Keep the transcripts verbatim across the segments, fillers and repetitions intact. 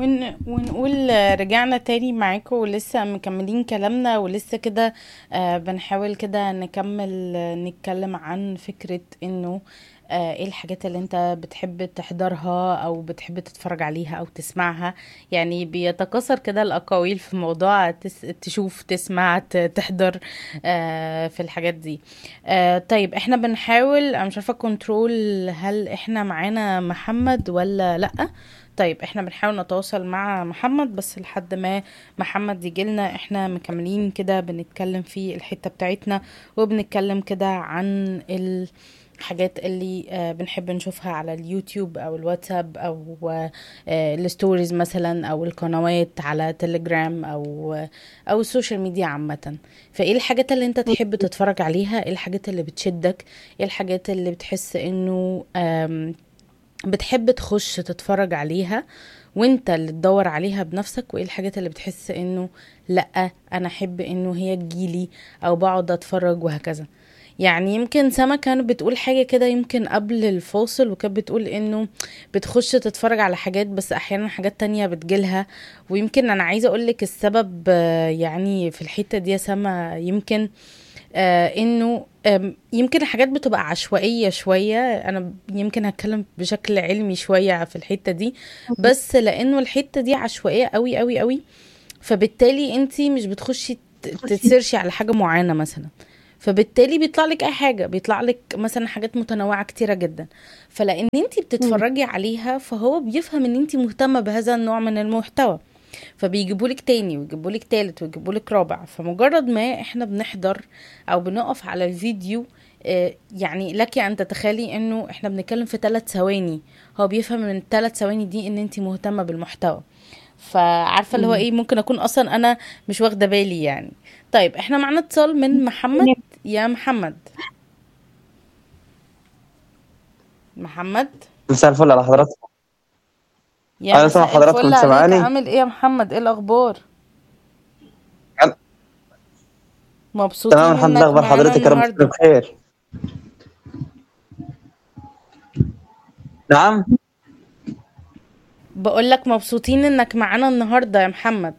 ون... ونقول آه، رجعنا تاني معاكم ولسه مكملين كلامنا ولسه كده. آه، بنحاول كده نكمل، آه، نتكلم عن فكرة انه آه، ايه الحاجات اللي انت بتحب تحضرها او بتحب تتفرج عليها او تسمعها. يعني بيتكاثر كده الاقاويل في موضوع تس... تشوف تسمع ت- تحضر آه، في الحاجات دي. آه، طيب احنا بنحاول، انا مش عارفة كنترول، هل احنا معانا محمد ولا لأ؟ طيب احنا بنحاول نتواصل مع محمد بس لحد ما محمد يجي لنا. احنا مكملين كده بنتكلم في الحتة بتاعتنا، وبنتكلم كده عن الحاجات اللي آه، بنحب نشوفها على اليوتيوب او الواتساب او آه، الستوريز مثلا، او القنوات على تليجرام او او السوشيال ميديا عامة. فايه الحاجات اللي انت تحب تتفرج عليها؟ ايه الحاجات اللي بتشدك؟ ايه الحاجات اللي بتحس انه آم، بتحب تخش تتفرج عليها وانت اللي تدور عليها بنفسك؟ وايه الحاجات اللي بتحس انه لا، انا احب انه هي تجيلي او بقعد اتفرج وهكذا؟ يعني يمكن سما كانت بتقول حاجة كده يمكن قبل الفاصل، وكانت بتقول انه بتخش تتفرج على حاجات بس احيانا حاجات تانية بتجيلها. ويمكن انا عايزة اقولك السبب، آه، يعني في الحتة دي يا سما، يمكن آه انه آم، يمكن الحاجات بتبقى عشوائية شوية. انا يمكن هتكلم بشكل علمي شوية في الحتة دي، بس لانه الحتة دي عشوائية قوي قوي قوي، فبالتالي انتي مش بتخشي ت- تتسيرشي على حاجة معينة مثلا. فبالتالي بيطلع لك اي حاجة، بيطلع لك مثلا حاجات متنوعة كتيرة جدا. فلان انتي مم. بتتفرجي عليها فهو بيفهم ان انتي مهتمة بهذا النوع من المحتوى، فبيجيبولك تاني ويجيبولك تالت ويجيبولك رابع. فمجرد ما احنا بنحضر او بنقف على الفيديو، آه، يعني لك ان تتخيلي انه احنا بنتكلم في ثلاث ثواني، هو بيفهم من الثلاث ثواني دي ان انت مهتمة بالمحتوى. فعارفة اللي هو مم. ايه، ممكن اكون اصلا انا مش واخدة بالي يعني. طيب احنا معانا اتصال من محمد. يا محمد، محمد، مساء الفل على حضراتكم. يا انا سامع مساء حضراتكم، الفل انت عليك. سامعاني؟ عامل ايه يا محمد؟ ايه الاخبار؟ أنا- تمام مبسوطين الحمد لله. انك اخبار معانا حضرتك؟ يا رب تكوني النهارده. بخير. نعم. بقولك مبسوطين انك معانا النهارده يا محمد.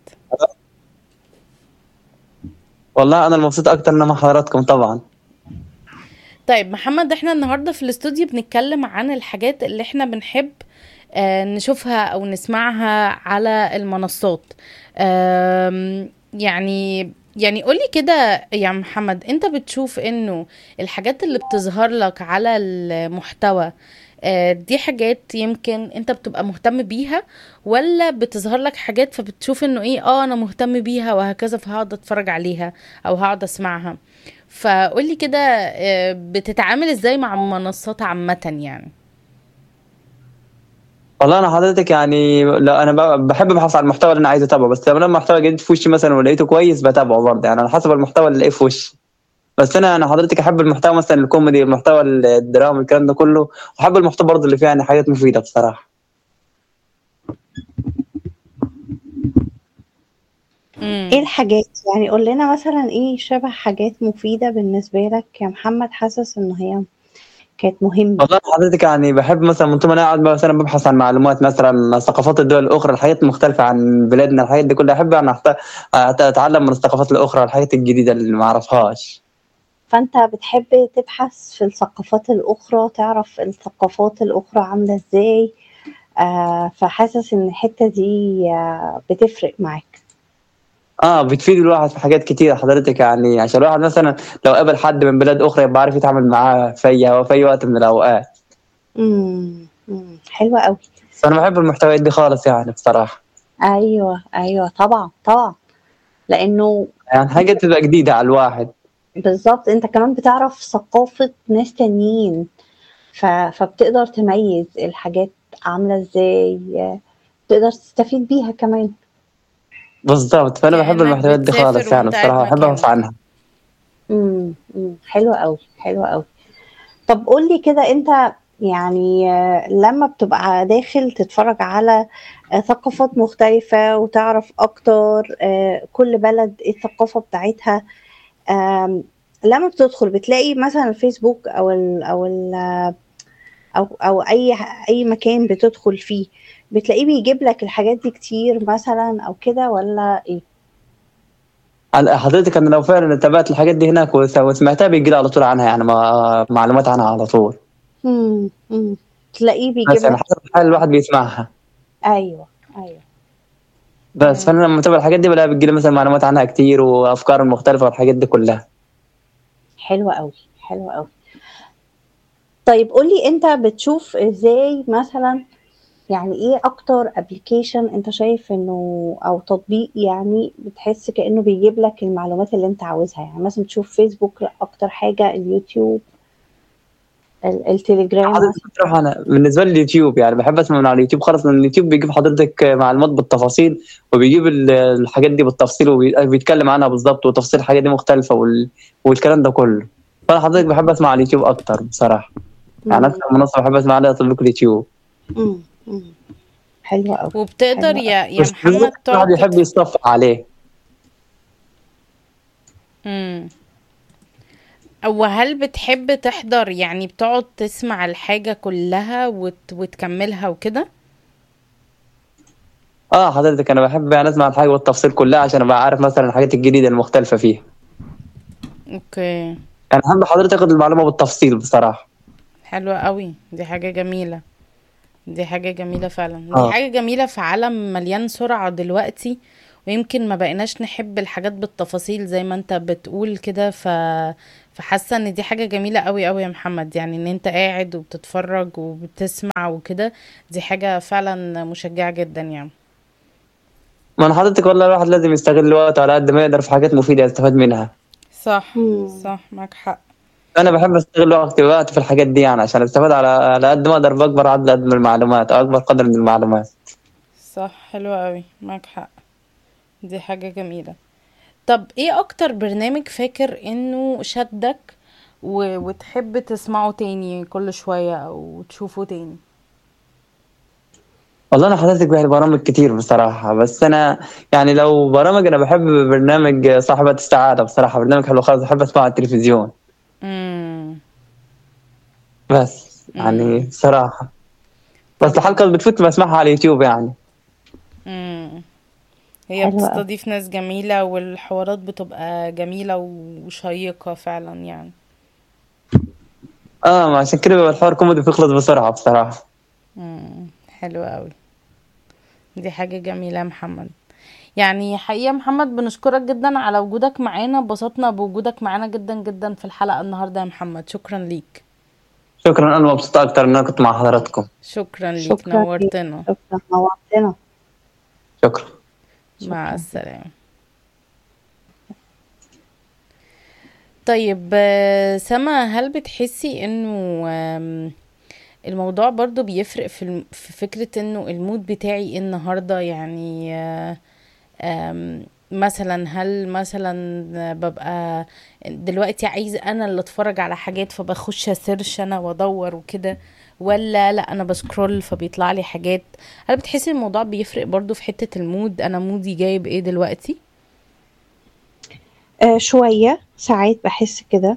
والله انا المبسوط اكتر ان مع حضراتكم طبعا. طيب محمد، احنا النهارده في الاستوديو بنتكلم عن الحاجات اللي احنا بنحب آه، نشوفها او نسمعها على المنصات. آم، يعني يعني قولي كده يا محمد، انت بتشوف انه الحاجات اللي بتظهر لك على المحتوى آه، دي حاجات يمكن انت بتبقى مهتم بيها، ولا بتظهر لك حاجات فبتشوف انه ايه، اه انا مهتم بيها وهكذا فهقعد اتفرج عليها او هقعد اسمعها؟ فقولي كده، آه، بتتعامل ازاي مع المنصات عامة يعني؟ والله انا حضرتك يعني لا انا ب- بحب ابحث عن المحتوى اللي انا عايز اتابعه، بس لما المحتوى جديد في وشي مثلا ولقيته كويس بتابعه برضه، يعني على حسب المحتوى اللي الاقيه في وشي. بس انا انا حضرتك احب المحتوى مثلا الكوميدي، المحتوى الدراما، الكلام ده كله. واحب المحتوى برضه اللي فيه يعني حاجات مفيده بصراحه. ايه امم الحاجات، يعني قول لنا مثلا ايه شبه حاجات مفيدة بالنسبة لك يا محمد، حاسس انه هي كانت مهمة؟ والله حضرتك يعني بحب مثلا من طول ما انا قاعد مثلا ببحث عن معلومات مثلا ثقافات الدول الاخرى، الحاجات المختلفه عن بلادنا، الحاجات دي كلها احب انا أحت- أت- اتعلم من الثقافات الاخرى، الحاجات الجديده اللي ما اعرفهاش. فانت بتحب تبحث في الثقافات الاخرى، تعرف الثقافات الاخرى عاملة ازاي؟ آه فحاسس ان الحتة دي آه بتفرق معاك. اه بتفيد الواحد في حاجات كتير حضرتك، يعني عشان الواحد مثلا لو قابل حد من بلاد اخرى يبقى عارف يتعامل معاه في اي في اي وقت من الاوقات. امم أمم، حلوة قوي. فانا بحب المحتويات دي خالص يعني بصراحه. ايوه ايوه طبعا طبعا، لانه يعني حاجات تبقى جديده على الواحد. بالظبط انت كمان بتعرف ثقافة ناس تانيين، ف... فبتقدر تميز الحاجات عاملة ازاي، تقدر تستفيد بيها كمان. بالظبط، فانا بحب كأنك المحتويات دي بتسافر خالص يعني وانت قاعد بصراحه، بحب ابحث مكانك. عنها. امم أمم، حلوة قوي حلوة قوي. طب قول لي كده انت، يعني آه، لما بتبقى داخل تتفرج على آه، ثقافات مختلفة وتعرف اكتر آه، كل بلد ايه الثقافة بتاعتها، آم، لما بتدخل بتلاقي مثلا الفيسبوك او ال او ال او او اي اي مكان بتدخل فيه بتلاقيه بيجيب لك الحاجات دي كتير مثلا او كده ولا ايه؟ على- حضرتك انا لو فعلا تابعت الحاجات دي هناك وس- وسمعتها بيجي لي على طول عنها، يعني ما- معلومات عنها على طول. امم امم تلاقيه بيجيب بس يعني لك. حسب الحال الواحد بيسمعها. ايوه ايوه. بس مم. فانا لما اتابع الحاجات دي بلاقي بيجي لي مثلا معلومات عنها كتير وافكار مختلفه والحاجات دي كلها. حلوة قوي حلوة قوي. طيب قولي انت بتشوف ازاي مثلا، يعني ايه اكتر ابلكيشن انت شايف انه او تطبيق يعني بتحس كأنه بيجيب لك المعلومات اللي انت عاوزها؟ يعني مثلا تشوف فيسبوك اكتر حاجة، اليوتيوب، ال- التليجرام حضرتك مثلا؟ بصراحه انا بالنسبه لي اليوتيوب يعني بحب اسمع من على اليوتيوب خالص، لان اليوتيوب بيجيب حضرتك معلومات بالتفاصيل، وبيجيب ال- الحاجات دي بالتفصيل وبيتكلم عنها بالظبط، وتفاصيل الحاجات دي مختلفه وال... والكلام ده كله. فانا حضرتك بحب اسمع على اليوتيوب اكتر بصراحه. يعني مم. اكتر منصه بحب اسمع عليها تطبيق اليوتيوب. مم. مم. حلوة قوي وبتقدر حلوة قوي. يا يا بس بالذات محمد تقعد الواحد يحب تتف... يتصفح عليه. مم. او هل بتحب تحضر، يعني بتقعد تسمع الحاجة كلها وت... وتكملها وكده؟ اه حضرتك انا بحب يعني اسمع الحاجه والتفصيل كلها عشان ابقى عارف مثلا الحاجات الجديده المختلفه فيها. اوكي. يعني اهم حضرتك تاخد المعلومه بالتفصيل بصراحه. حلوة قوي، دي حاجة جميلة. دي حاجة جميلة فعلا، دي اه حاجة جميلة في عالم مليان سرعة دلوقتي. ويمكن ما بقيناش نحب الحاجات بالتفاصيل زي ما انت بتقول كده. ف فحاسة ان دي حاجة جميلة قوي قوي يا محمد، يعني ان انت قاعد وبتتفرج وبتسمع وكده. دي حاجة فعلا مشجعة جدا يعني. ما انا حضرتك والله الواحد لازم يستغل وقته على قد ما يقدر في حاجات مفيده يستفاد منها. صح مم. صح، معك حق. انا بحب استغل وقتي وقتي في الحاجات دي يعني عشان استفاد على على قد ما اقدر باكبر عدد من المعلومات او اكبر قدر من المعلومات. صح، حلوة قوي، معك حق. دي حاجة جميلة. طب ايه اكتر برنامج فاكر انه شدك و... وتحب تسمعه تاني كل شوية او تشوفه تاني؟ والله انا حضرتك بحب برامج كتير بصراحه، بس انا يعني لو برامج انا بحب برنامج صاحبة السعاده بصراحه، برنامج حلو خالص بحب اسمعه على التلفزيون. امم. بس يعني امم. بصراحه بس طبعا. الحلقه اللي بتفوت بسمعها على اليوتيوب يعني. امم. هي حلوة قوي. بتستضيف ناس جميلة والحوارات بتبقى جميلة وشيقة فعلا يعني. اه ما عشان كده بيبقى الحوار كوميدي بيخلص بسرعه بصراحه. امم. حلوة قوي. دي حاجة جميلة يا محمد. يعني حقيقة يا محمد بنشكرك جدا على وجودك معانا، اتبسطنا بوجودك معانا جدا جدا في الحلقة النهاردة يا محمد، شكرا ليك. شكرا، انا مبسوط اكتر ان انا كنت مع حضراتكم. شكرا ليك، شكرا ليك. نورتنا. شكرا نورتنا. شكرا. مع شكرا ليك. السلامة. طيب آه، سما، هل بتحسي انه آم، الموضوع برضو بيفرق في الم- في فكرة انه المود بتاعي إيه النهاردة؟ يعني آه، آم، مثلا هل مثلا ببقى دلوقتي عايزة انا اللي اتفرج على حاجات فبخش اسيرش انا وادور وكده، ولا لا انا بسكرول فبيطلع لي حاجات؟ هل بتحسي الموضوع بيفرق برضو في حتة المود، انا مودي جايب ايه دلوقتي؟ آه شوية ساعات بحس كده.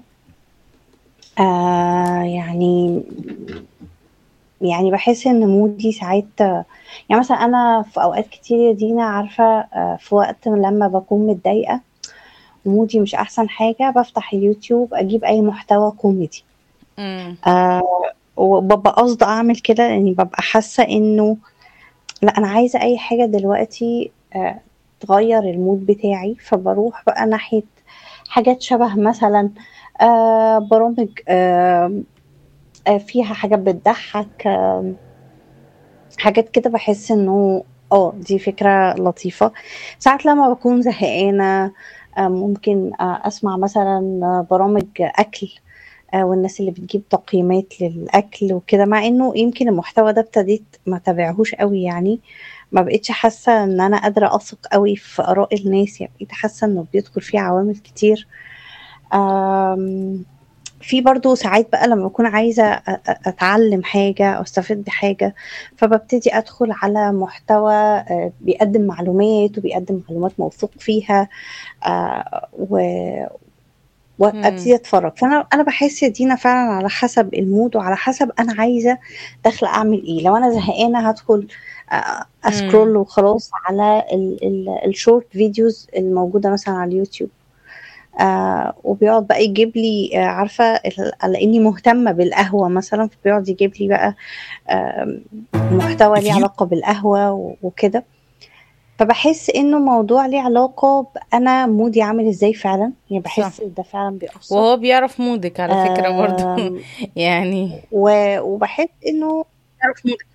آه يعني يعني باحس إن مودي ساعات، يعني مثلًا أنا في أوقات كتير يا دينا عارفة، آآ في وقت لمّا باكون متضايقة ومودي مش أحسن حاجة، بافتح اليوتيوب أجيب أي محتوى كوميدي. امم. آآ وبابقى قاصدة أعمل كده لإني بابقى حاسة إنه لأ، أنا عايزة أي حاجة دلوقتي آآ تغيّر الmood بتاعي، فباروح بقى ناحية حاجات شبه مثلًا آآ برامج آمم آآ فيها حاجات بتضحّك، آمم حاجات كده باحس إنه آه، دي فكرة لطيفة. ساعات لمّا باكون زهقانة آآ ممكن أ أسمع مثلًا برامج أكل، آآ والناس اللي بتجيب تقييمات للأكل وكده، مع إنه يمكن المحتوى ده ابتديت ما أتابعهوش أوي يعني، ما بقيتش حاسة إن أنا قادرة أثق أوي في آراء الناس، يعني بقيت حاسة إنه بيدخل فيه عوامل كتير. آمم في برضه ساعات بقى لمّا باكون عايزة أ أ أتعلّم حاجة أو أستفيد بحاجة، فبابتدي أدخل على محتوى آآ بيقدّم معلومات وبيقدّم معلومات موثوق فيها، آآ و وابتدي مم. اتفرج. فانا انا بحس يا دينا فعلا على حسب المود وعلى حسب انا عايزه داخله اعمل ايه. لو انا زهقانه هدخل آه، مم. اسكرول وخلاص على الشورت فيديوز الموجوده مثلا على اليوتيوب. آه وبيقعد بقى يجيب لي آه عارفه ال- لاني مهتمه بالقهوه مثلا، فبيقعد يجيب لي بقى آه محتوى If ليه you علاقه بالقهوه و- وكده. فبحس انه موضوع ليه علاقه بانا مودي عامل ازاي فعلا، يعني صح. بحس ده فعلا بيأثر. وهو بيعرف مودك على فكرة برضو آم، يعني. و- وبحس انه تعرف مودك.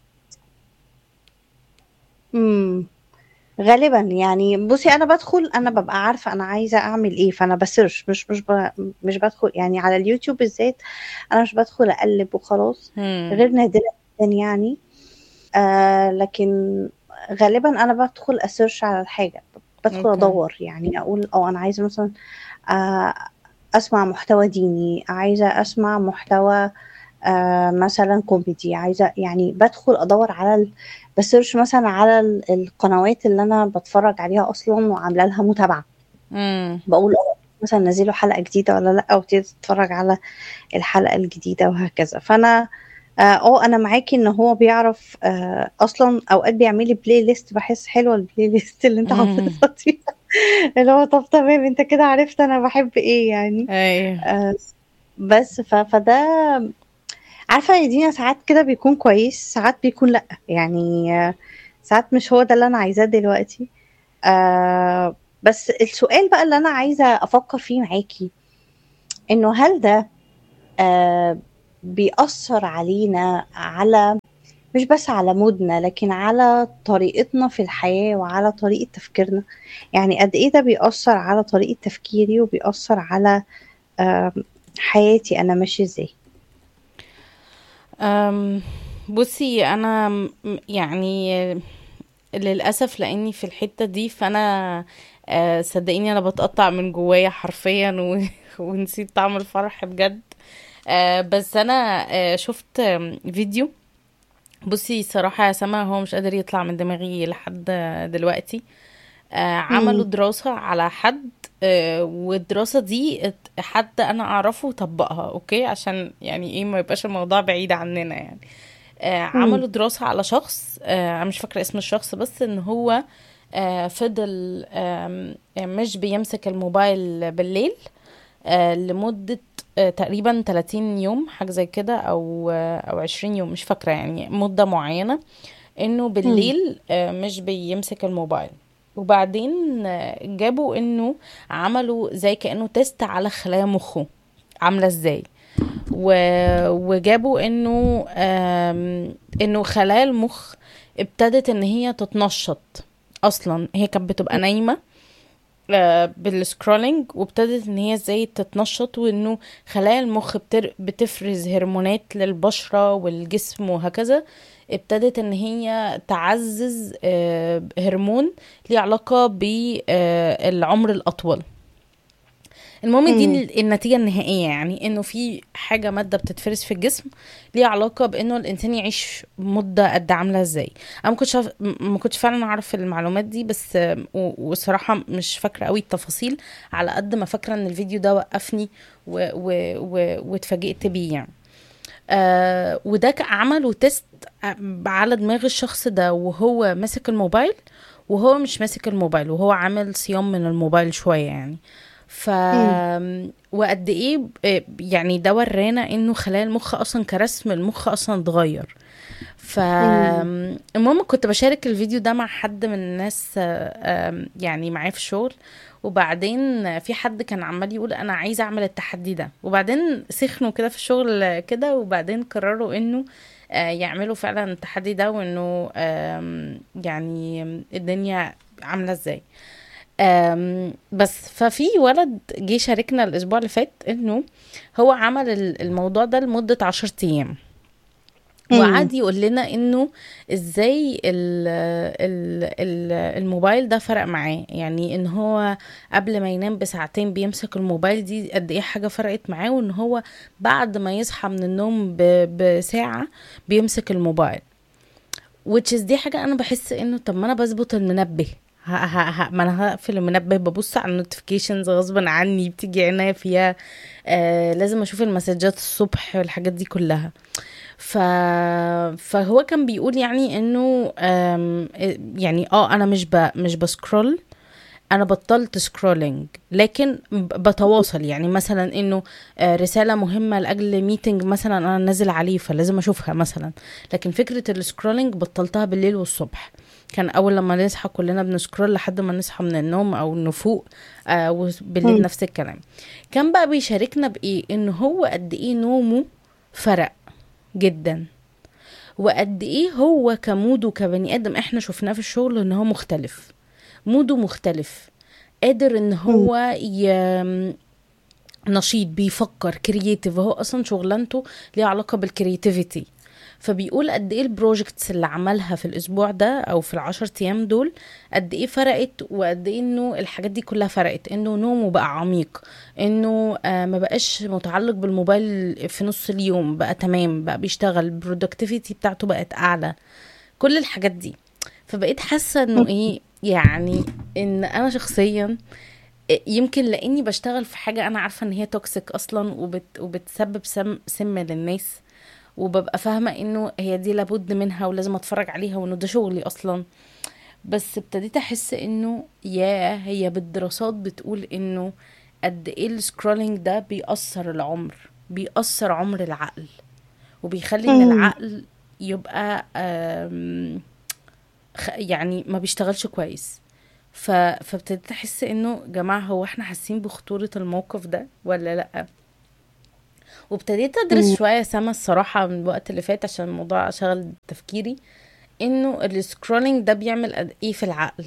مم، غالبا يعني بصي انا بدخل انا ببقى عارفه انا عايزه اعمل ايه، فانا بسيرش مش مش ب... مش بدخل يعني على اليوتيوب بالذات. انا مش بدخل اقلب وخلاص، مم. غير نادرا جدا يعني. آه لكن غالبا انا بدخل اسيرش على الحاجه، بدخل اوكي. ادور يعني اقول اه انا عايزه مثلا آه اسمع محتوى ديني، عايزه اسمع محتوى آه مثلا كوميدي، عايزه يعني بدخل ادور على ال... بسيرش مثلا على ال- القنوات اللي انا بتفرج عليها اصلا وعامله لها متابعه. مم. بقول اه مثلا نزلوا حلقه جديده ولا لا، وابتدي اتفرج على الحلقه الجديده وهكذا. فانا اه آه، انا معاكي ان هو بيعرف آه اصلا اوقات بيعمل لي بلاي ليست، بحس حلوه البلاي ليست اللي انت مم. حاططها دي. اللي هو طب تمام انت كده عرفت انا بحب ايه يعني. ايوه. آه بس ف... فده عارفة يا دينا ساعات كده بيكون كويس، ساعات بيكون لأ يعني. آه، ساعات مش هو ده اللي أنا عايزاه دلوقتي. آه بس السؤال بقى اللي أنا عايزة أفكر فيه معاكي، إنه هل ده آه بيأثر علينا، على مش بس على مودنا لكن على طريقتنا في الحياة وعلى طريقة تفكيرنا؟ يعني قد إيه ده بيأثر على طريقة تفكيري وبيأثر على آه حياتي أنا ماشية إزاي؟ أم، بصي انا م- يعني للاسف لاني في الحتة دي فانا آه، صدقيني انا بتقطع من جوايا حرفيا و... ونسيت طعم الفرح بجد. آه، بس انا آه، شفت آم، فيديو. بصي صراحة يا سما هو مش قادر يطلع من دماغي لحد دلوقتي. آه، عملوا مم. دراسة على حد. آه، والدراسة دي ات- حد أنا أعرفه طبقها أوكي عشان يعني إيه ما يبقاش الموضوع بعيد عننا يعني. آه، مم. عملوا دراسة على شخص. آه، أنا مش فاكرة اسم الشخص بس إن هو آه، فضل آم، آه، مش بيمسك الموبايل بالليل آه، لمدة آه، تقريبا ثلاثين يوم حاجة زي كده أو آه، أو عشرين يوم مش فاكرة يعني مدة معينة. انه مم. بالليل آه، مش بيمسك الموبايل. وبعدين آه، جابوا انه عملوا زي كأنه تيست على خلايا مخه عاملة ازاي. و... وجابوا انه آم، انه خلايا المخ ابتدت ان هي تتنشط. اصلا هي كانت بتبقى نايمة آه، بالسكرولينج وابتدت ان هي ازاي تتنشط وانه خلايا المخ بتر... بتفرز هرمونات للبشرة والجسم وهكذا. ابتدت ان هي تعزز آه، هرمون ليه علاقة بالعمر الاطول. المهم دي مم. ال- النتيجة النهائية يعني انه في حاجة مادة بتتفرز في الجسم ليها علاقة بانه الانسان يعيش مدة قد عاملة ازاي. انا ما كنتش عارف- م- ما كنتش فعلا اعرف المعلومات دي بس آم، و- وصراحة مش فاكرة قوي التفاصيل على قد ما فاكرة ان الفيديو ده وقفني و- و- و- واتفاجئت بيه يعني. آه وده ك- عملوا تيست على دماغ الشخص ده وهو ماسك الموبايل وهو مش ماسك الموبايل وهو عامل صيام من الموبايل شوية يعني. ف مم. وقد ايه ب- يعني ده ورانا انه خلايا المخ اصلا كرسم المخ اصلا اتغير. مم. فالمهم كنت بشارك الفيديو ده مع حد من الناس آه، آم، يعني معايا في الشغل. وبعدين في حد كان عمال يقول انا عايزه اعمل التحدي ده وبعدين سخنوا كده في الشغل كده وبعدين قرروا انه آه، يعملوا فعلا التحدي ده وانه آم، يعني الدنيا عامله ازاي. آم، بس ففي ولد جه شاركنا الاسبوع اللي فات انه هو عمل ال- الموضوع ده لمده عشرة ايام. مم. وقعد يقول لنا انه ازاي ال ال ال الموبايل ده فرق معاه يعني ان هو قبل ما ينام بساعتين بيمسك الموبايل دي قد ايه حاجة فرقت معاه وان هو بعد ما يصحى من النوم ب- بساعة بيمسك الموبايل which is دي حاجة انا بحس انه طب ما انا بظبط المنبه ه- ه... ه... ه... ما انا هقفل المنبه، ببص على النوتيفيكيشنز غصبا عني، بتيجي عينيا فيها، آه لازم اشوف المسجات الصبح والحاجات دي كلها. ف... فهو كان بيقول يعني انه آم، يعني اه انا مش ب... مش بسكرول، انا بطلت سكرولينج، لكن ب- بتواصل. يعني مثلا انه آه، رسالة مهمة لاجل ميتنج مثلا انا نازل عليه فلازم اشوفها مثلا. لكن فكرة السكرولينج بطلتها بالليل والصبح. كان اول لما نصحى كلنا بنسكرول لحد ما نصحى من النوم او نفوق، آه وبالليل مم. نفس الكلام. كان بقى بيشاركنا بايه، انه هو قد ايه نومه فرق جدا، وقد ايه هو كموده كبني ادم احنا شفناه في الشغل ان هو مختلف، موده مختلف، قادر ان مم. هو ي... نشيط، بيفكر كرييتيف. هو اصلا شغلانته ليها علاقة بالكرياتيفيتي. فبيقول قد ايه البروجكتس اللي عملها في الاسبوع ده او في العشر ايام دول قد ايه فرقت، وقد ايه انه الحاجات دي كلها فرقت، انه نومه بقى عميق، انه آه ما بقاش متعلق بالموبايل في نص اليوم، بقى تمام، بقى بيشتغل، البرودكتيفيتي بتاعته بقت اعلى، كل الحاجات دي. فبقيت حاسة انه ايه يعني، ان انا شخصيا يمكن لاني بشتغل في حاجة انا عارفة ان هي توكسيك اصلا، وبت وبتسبب سم, سم للناس، وببقى فاهمة انه هي دي لابد منها ولازم اتفرج عليها وانه ده شغلي اصلا. بس ابتديت احس انه يا هي بالدراسات بتقول انه قد ايه السكرولينج ده بيأثر العمر، بيأثر عمر العقل، وبيخلي ان مم. العقل يبقى آم، خ- يعني ما بيشتغلش كويس. ف... فابتديت احس انه جماعة، هو احنا حاسين بخطورة الموقف ده ولا لأ؟ وابتديت ادرس مم. شوية سما الصراحة من الوقت اللي فات عشان الموضوع شغل تفكيري، انه السكرولينج ده بيعمل قد ايه في العقل.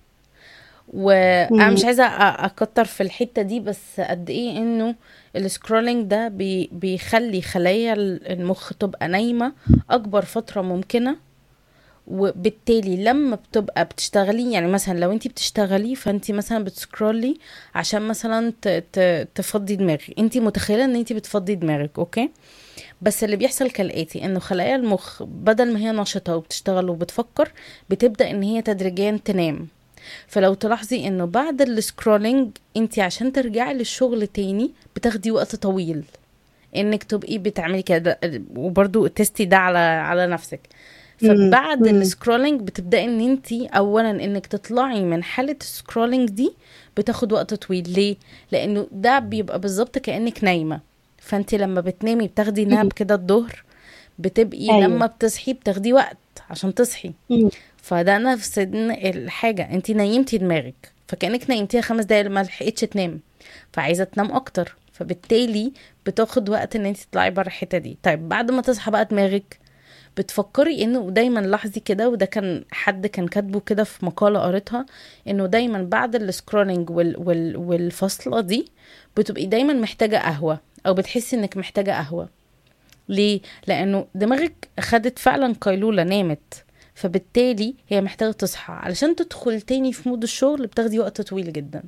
وانا مم. مش عايزة أ- اكتر في الحتة دي، بس قد ايه انه السكرولينج ده بي... بيخلي خلايا المخ تبقى نايمة اكبر فترة ممكنة. وبالتالي لما بتبقى بتشتغلي، يعني مثلا لو انتي بتشتغلي فانتي مثلا بتسكرولي عشان مثلا ت... ت... تفضي دماغك، انتي متخيلة ان انتي بتفضي دماغك، اوكي؟ بس اللي بيحصل كالآتي، انه خلايا المخ بدل ما هي نشطة وبتشتغل وبتفكر، بتبدأ ان هي تدريجيا تنام. فلو تلاحظي انه بعد السكرولينج انتي عشان ترجعي للشغل تاني بتاخدي وقت طويل انك تبقي بتعملي كده. وبرضو تستي ده على على نفسك. مم. فبعد مم. السكرولينج بتبدأي ان انتي اولا انك تطلعي من حالة السكرولينج دي بتاخد وقت طويل. ليه؟ لانه ده بيبقى بالظبط كأنك نايمة. فانتي لما بتنامي بتاخدي ناب مم. كده الظهر، بتبقي ايوه. لما بتصحي بتاخدي وقت عشان تصحي. مم. فده نفس الحاجة، انتي نيمتي دماغك فكأنك نيمتيها خمس دقايق ما لحقتش تنام، فعايزة تنام اكتر، فبالتالي بتاخد وقت ان انتي تطلعي بره الحتة دي. طيب بعد ما تصحى بقى دماغك بتفكري انه دايما، لاحظي كده، وده كان حد كان كاتبه كده في مقالة قريتها، انه دايما بعد السكرولينج وال وال والفصلة دي بتبقي دايما محتاجة قهوة، او بتحسي انك محتاجة قهوة. ليه؟ لانه دماغك خدت فعلا قيلولة، نامت، فبالتالي هي محتاجة تصحى علشان تدخل تاني في مود الشغل، بتاخدي وقت طويل جدا.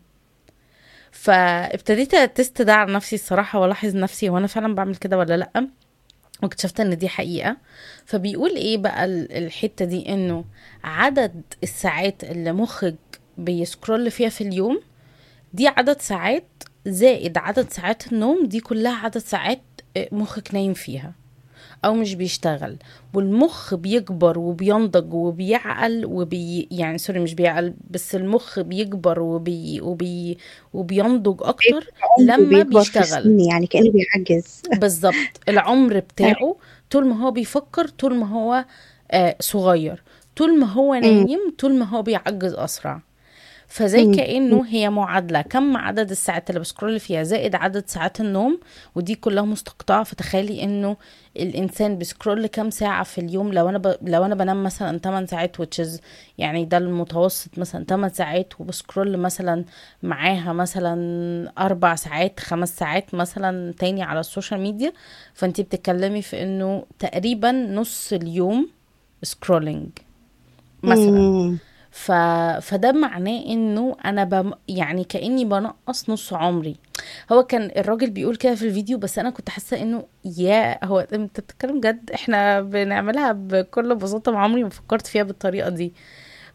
فابتديت اتست ده على نفسي الصراحة، والاحظ نفسي وانا فعلا بعمل كده ولا لأ، واكتشفت ان دي حقيقة. فبيقول ايه بقى ال- الحتة دي، انه عدد الساعات اللي مخك بيسكرول فيها في اليوم، دي عدد ساعات زائد عدد ساعات النوم، دي كلها عدد ساعات آه، مخك نايم فيها او مش بيشتغل. والمخ بيكبر وبينضج وبيعقل وبي يعني سوري مش بيعقل بس، المخ بيكبر وبي وبي وبينضج اكتر عمره لما بيكبر في بيشتغل. السن، يعني كأنه بيعجز. بالظبط، العمر بتاعه طول ما هو بيفكر، طول ما هو آه صغير، طول ما هو مم. نايم، طول ما هو بيعجز اسرع. فزي مم. مم. كأنه هي معادلة، كم عدد الساعات اللي بسكرول فيها زائد عدد ساعات النوم، ودي كلها مستقطعة. فتخيلي انه الانسان بيسكرول كم ساعة في اليوم. لو انا ب... لو انا بنام مثلا ثماني ساعات which is يعني ده المتوسط، مثلا ثماني ساعات، وبسكرول مثلا معاها مثلا اربع ساعات خمس ساعات مثلا تاني على السوشيال ميديا، فانتي بتتكلمي في انه تقريبا نص اليوم سكرولينج مثلا. مم. ف... فده معناه انه انا بم... يعني كأني بنقص نص عمري. هو كان الراجل بيقول كده في الفيديو، بس انا كنت حاسة انه يا هو انت بتتكلم جد، احنا بنعملها بكل بساطة، مع عمري ما فكرت فيها بالطريقة دي.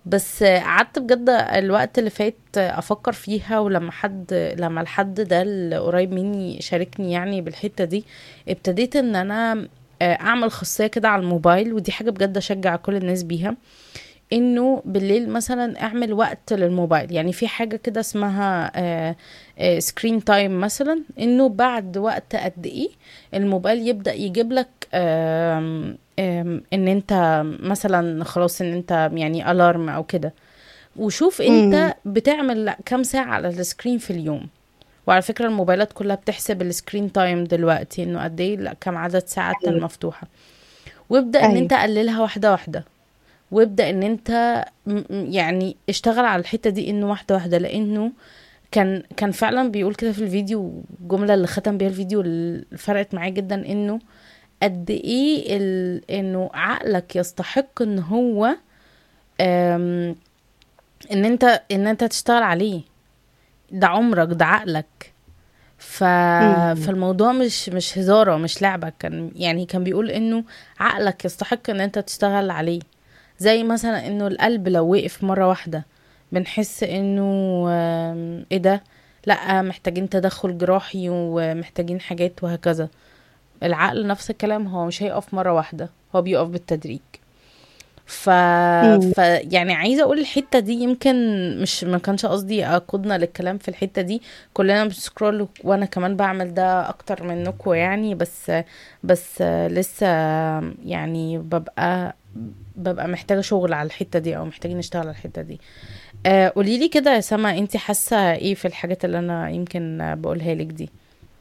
بس قعدت بجد الوقت اللي فات افكر فيها، ولما حد لما الحد ده اللي قريب مني شاركني يعني بالحتة دي، ابتديت ان انا اعمل خاصية كده على الموبايل، ودي حاجة بجد اشجع كل الناس بيها، انه بالليل مثلا اعمل وقت للموبايل. يعني في حاجة كده اسمها سكرين تايم مثلا، انه بعد وقت قد ايه الموبايل يبدأ يجيب لك آم آم ان انت مثلا خلاص ان انت يعني الارم او كده، وشوف امم انت بتعمل لا كام ساعة على السكرين في اليوم. وعلى فكرة الموبايلات كلها بتحسب السكرين تايم دلوقتي انه قد ايه، لا كام عدد ساعات ايوه المفتوحة، وابدأ ان ايوه انت قللها واحدة واحدة، وابدأ ان انت م- م- يعني اشتغل على الحتة دي انه واحدة واحدة. لانه كان كان فعلا بيقول كده في الفيديو، الجملة اللي ختم بيها الفيديو اللي فرقت معاه جدا، انه قد ايه ال... انه عقلك يستحق ان هو أم... ان انت ان انت تشتغل عليه. ده عمرك، ده عقلك. ف... امم فالموضوع مش مش هزارة، مش لعبة. كان يعني كان بيقول انه عقلك يستحق ان انت تشتغل عليه. زي مثلا انه القلب لو وقف مرة واحدة بنحس انه آم، ايه ده، لا محتاجين تدخل جراحي ومحتاجين حاجات وهكذا. العقل نفس الكلام، هو مش هيقف مرة واحدة، هو بيقف بالتدريج. ف... امم ف يعني عايزه اقول الحته دي يمكن مش ما كانش قصدي اقودنا للكلام في الحته دي. كلنا بنسكرول وانا كمان بعمل ده اكتر منكم يعني، بس بس لسه يعني ببقى ببقى محتاجه شغل على الحته دي، او محتاجين نشتغل على الحته دي. آه قولي لي كده يا سما، انت حاسه ايه في الحاجات اللي انا يمكن بقولها لك دي؟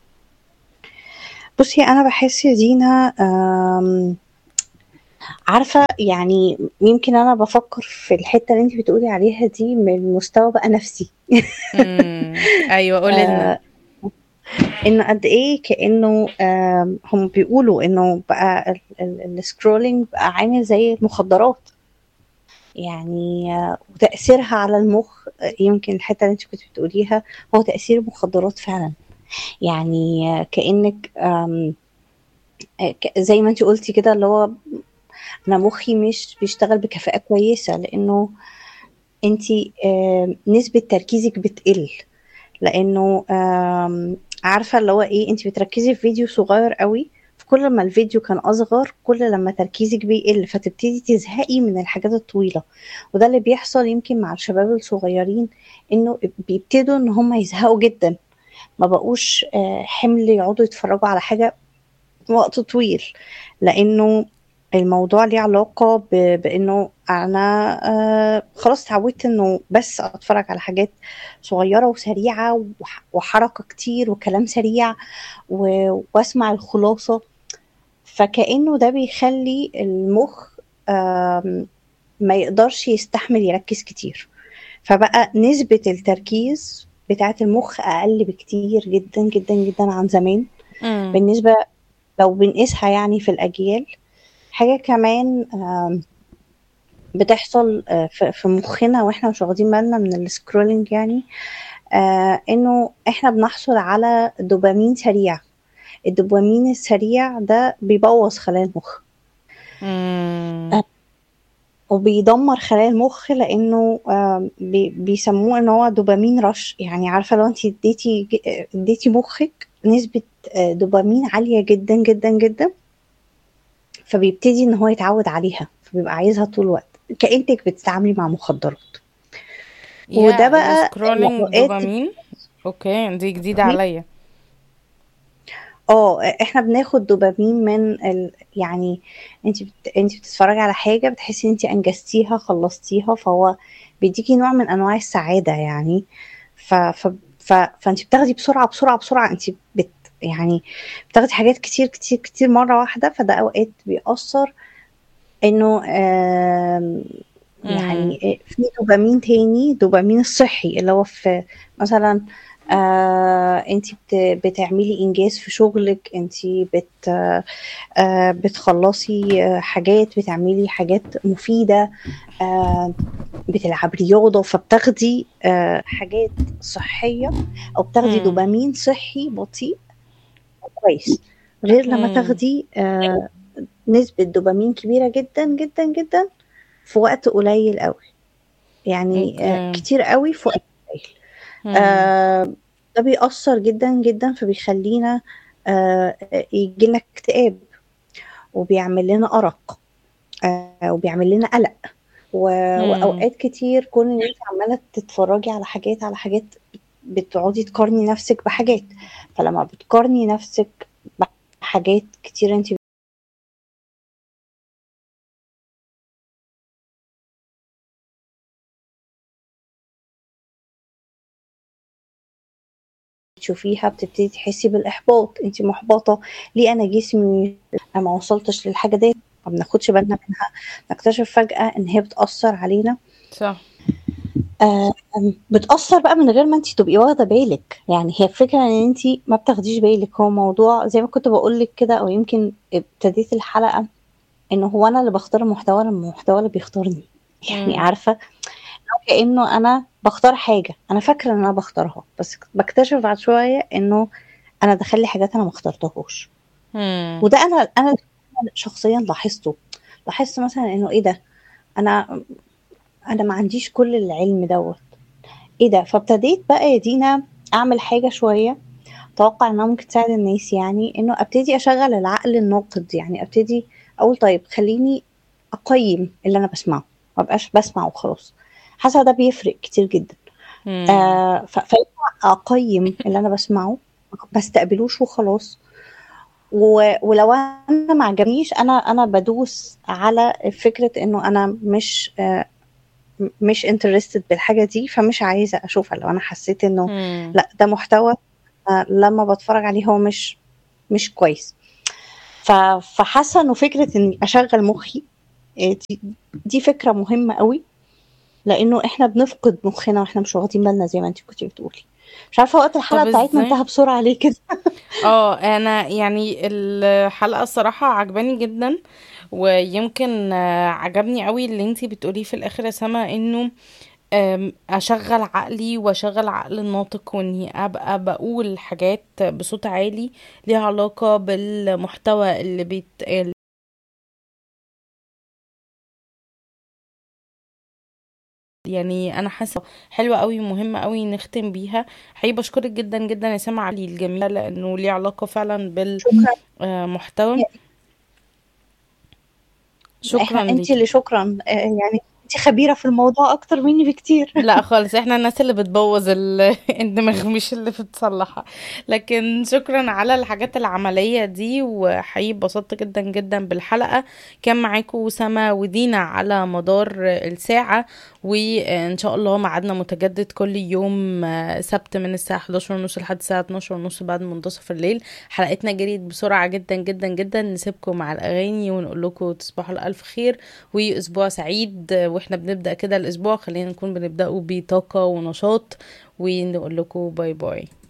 بصي انا بحس يا دينا، آم، عارفه يعني يمكن انا بفكر في الحته اللي انت بتقولي عليها دي من مستوى بقى نفسي. امم ايوه قولي لنا. آه، انه قد ايه كانه آم، هم بيقولوا انه بقى السكرولينج بقى عامل زي المخدرات. يعني آه، وتاثيرها على المخ، آه، يمكن الحته اللي انت كنت بتقوليها هو تاثير المخدرات فعلا. يعني آه، كانك آم، آه، ك- زي ما انت قلتي كده، اللي هو انا مخي مش بيشتغل بكفاءة كويسة، لانه انتي آم، نسبة تركيزك بتقل. لانه آم، عارفة اللي هو ايه، انتي بتركزي في فيديو صغير قوي، فكل ما الفيديو كان اصغر كل لما تركيزك بيقل، فتبتدي تزهقي من الحاجات الطويلة. وده اللي بيحصل يمكن مع الشباب الصغيرين، انه بيبتدوا ان هم يزهقوا جدا، ما بقوش آه، حمل يقعدوا يتفرجوا على حاجة وقت طويل. لانه الموضوع ليه علاقة ب- بانه انا آه خلاص اتعودت انه بس اتفرج على حاجات صغيرة وسريعة، وح- وحركة كتير وكلام سريع، و- واسمع الخلاصة. فكأنه ده بيخلي المخ آم، ما يقدرش يستحمل يركز كتير، فبقى نسبة التركيز بتاعة المخ أقل بكتير جدا جدا جدا عن زمان. امم بالنسبة لو بنقيسها يعني في الأجيال. حاجة كمان آم، بتحصل آه، في في مخنا واحنا مش واخدين بالنا من السكرولينج، يعني آه، انه احنا بنحصل على دوبامين سريع. الدوبامين السريع ده بيبوظ خلايا المخ، امم آه، وبيدمر خلايا المخ، لانه آم، بي- بيسموه ان هو دوبامين رش. يعني عارفة لو انت اديتي اديتي مخك نسبة آه، دوبامين عالية جدا جدا جدا، فبيبتدي ان هو يتعود عليها، فبيبقى عايزها طول الوقت، كأنك بتتعاملي مع مخدرات. وده يا بقى السكرولينج الاوقات. دوبامين؟ اوكي، دي جديدة فاهمين؟ عليا. اه احنا بناخد دوبامين من ال... يعني انت بت... انت بتتفرجي على حاجه، بتحسي ان انت انجزتيها خلصتيها، فهو بيديكي نوع من انواع السعاده يعني. ف... ف... ف... فانت بتاخدي بسرعه بسرعه بسرعه، انت بت... يعني بتاخدي حاجات كتير كتير كتير مره واحده، فده اوقات بيأثر انه آم، امم يعني في دوبامين تاني، دوبامين الصحي، اللي هو في مثلا آه انت بتعملي انجاز في شغلك، انت بت آه بتخلصي آه، حاجات، بتعملي حاجات مفيدة، آه بتلعب رياضة، فبتاخدي آه حاجات صحية، او بتاخدي امم دوبامين صحي بطيء كويس، غير لما امم تاخدي آه نسبة دوبامين كبيرة جدا جدا جدا في وقت قليل قوي. يعني آه، اوكي. كتير قوي فوق القليل. مم. آه، ده بيأثر جدا جدا، فبيخلينا آه، يجيلنا اكتئاب، وبيعمل لنا أرق، آه، وبيعمل لنا قلق. و- مم. وأوقات كتير كون إن أنت عمالة تتفرجي على حاجات على حاجات، بتقعدي تقارني نفسك بحاجات. فلما بتقارني نفسك بحاجات كتير أنت بتشوفيها، بتبتدي تحسي بالإحباط. أنت محبطة، ليه أنا جسمي أنا ما وصلتش للحاجة دي؟ ما بناخدش بالنا منها، نكتشف فجأة إن هي بتأثر علينا. صح. آه، بتأثر بقى من غير ما انت تبقي واخدة بالك. يعني هي الفكرة ان انت ما بتاخديش بالك. هو موضوع زي ما كنت بقولك كده، او يمكن ابتديت الحلقة، ان هو انا اللي بختار المحتوى، ولا المحتوى اللي بيختارني. يعني مم. عارفة، أو كأنه انا بختار حاجة انا فاكرة ان انا بختارها، بس بكتشف بعد شوية انه انا دخل لي حاجات انا ما اخترتهاش. مم. وده انا انا شخصيا لاحظته. لاحظت مثلا انه ايه ده، انا انا ما عنديش كل العلم دوت، ايه ده. فابتديت بقى يا دينا اعمل حاجة شوية اتوقع انها ممكن تساعد الناس، يعني انه ابتدي اشغل العقل الناقد. يعني ابتدي اقول طيب خليني اقيم اللي انا بسمعه، ما بقاش بسمع وخلاص. حاسه ده بيفرق كتير جدا. مم. آه ف- فينفع اقيم اللي انا بسمعه، ما استقبلوش وخلاص. و- ولو انا ما عجبنيش، انا انا بدوس على فكره انه انا مش آه مش انترستد بالحاجه دي، فمش عايزه اشوفها. لو انا حسيت انه مم. لا ده محتوى آه لما بتفرج عليه هو مش مش كويس. ف- فحاسه انه فكره اني اشغل مخي، آه، دي, دي فكره مهمه قوي، لانه احنا بنفقد مخنا واحنا مش واخدين بالنا زي ما انت كنتي بتقولي. مش عارفه وقت الحلقه طب بتاعتنا ازاي؟ انتهى بسرعه ليه كده؟ اه انا يعني الحلقة الصراحة عجباني جدا، ويمكن آه، عجبني قوي اللي انتي بتقوليه في الاخر يا سما، انه أم، اشغل عقلي واشغل عقل الناطق، واني ابقى بقول حاجات بصوت عالي ليها علاقة بالمحتوى اللي بيتقال. يعني انا حاسة حلوة قوي، مهمة قوي نختم بيها. حقيقي بشكرك جدا جدا يا سما علي الجميلة، لانه ليه علاقة فعلا شكرا. بالمحتوى. احنا شكرا انت ليكي. اللي شكرا، آه، يعني انت خبيره في الموضوع اكتر مني بكتير. لا خالص، احنا الناس اللي بتبوظ ال- الدماغ مش اللي بتصلحها. لكن شكرا على الحاجات العملية دي، وحقيقي اتبسطت جدا جدا بالحلقة. كان معاكم سما ودينا على مدار الساعة، وان شاء الله ميعادنا متجدد كل يوم آه، سبت من الساعة حداشر ونص لحد الساعة اتناشر ونص بعد منتصف الليل. حلقتنا جريت بسرعة جدا جدا جدا، نسيبكم مع الأغاني ونقول لكم تصبحوا الألف خير وأسبوع سعيد. واحنا بنبدأ كده الأسبوع، خلينا نكون بنبدأه بطاقة ونشاط، ونقول لكم باي باي.